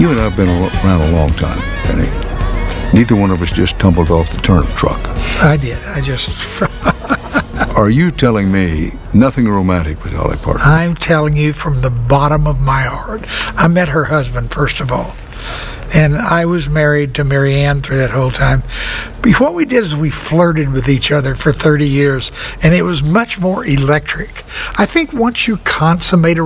You and I have been around a long time, Penny. Neither one of us just tumbled off the turnip truck. I did. I just... Are you telling me nothing romantic with Dolly Parton? I'm telling you from the bottom of my heart. I met her husband, first of all. And I was married to Mary Ann through that whole time. But what we did is we flirted with each other for 30 years, and it was much more electric. I think once you consummate a